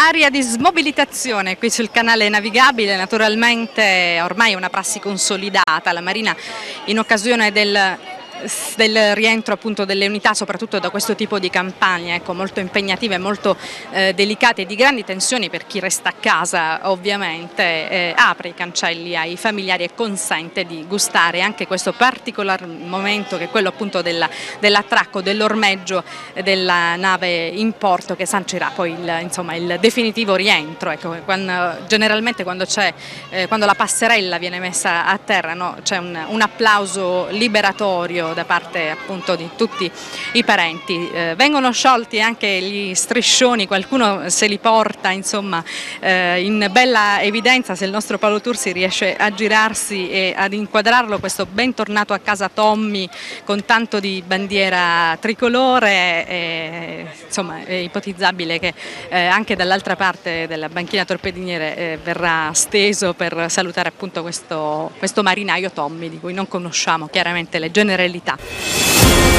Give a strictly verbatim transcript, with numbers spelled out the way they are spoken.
Aria di smobilitazione qui sul canale navigabile, naturalmente ormai è una prassi consolidata. La Marina, in occasione del del rientro appunto delle unità, soprattutto da questo tipo di campagne, ecco, molto impegnative, molto eh, delicate e di grandi tensioni per chi resta a casa, ovviamente eh, apre i cancelli ai familiari e consente di gustare anche questo particolar momento che è quello appunto dell'attracco, dell'ormeggio della nave in porto, che sancirà poi il, insomma, il definitivo rientro. Ecco, quando, generalmente quando, c'è, eh, quando la passerella viene messa a terra, no, c'è un, un applauso liberatorio da parte appunto di tutti i parenti. Eh, vengono sciolti anche gli striscioni, qualcuno se li porta insomma eh, in bella evidenza. Se il nostro Paolo Tursi riesce a girarsi e ad inquadrarlo, questo bentornato a casa Tommy con tanto di bandiera tricolore, e, insomma è ipotizzabile che eh, anche dall'altra parte della banchina torpediniere eh, verrà steso per salutare appunto questo, questo marinaio Tommy, di cui non conosciamo chiaramente le generalità.